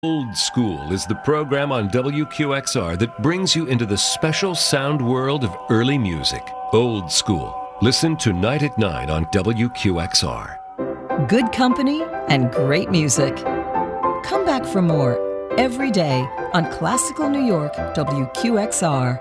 Old School is the program on WQXR that brings you into the special sound world of early music. Old School. Listen tonight at 9 on WQXR. Good company and great music. Come back for more every day on Classical New York WQXR.